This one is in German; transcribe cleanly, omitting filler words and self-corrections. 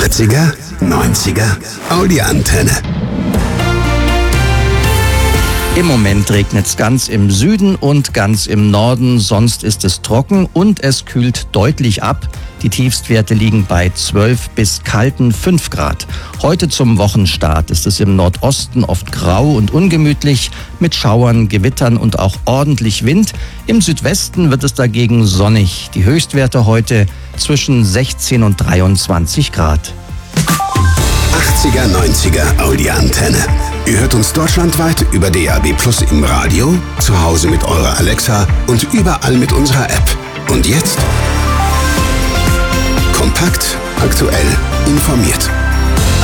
80er, 90er, Audi-Antenne. Im Moment regnet es ganz im Süden und ganz im Norden, sonst ist es trocken und es kühlt deutlich ab. Die Tiefstwerte liegen bei 12 bis kalten 5 Grad. Heute zum Wochenstart ist es im Nordosten oft grau und ungemütlich mit Schauern, Gewittern und auch ordentlich Wind. Im Südwesten wird es dagegen sonnig. Die Höchstwerte heute zwischen 16 und 23 Grad. 80er, 90er Audi-Antenne. Ihr hört uns deutschlandweit über DAB+ im Radio, zu Hause mit eurer Alexa und überall mit unserer App. Und jetzt? Kompakt, aktuell, informiert.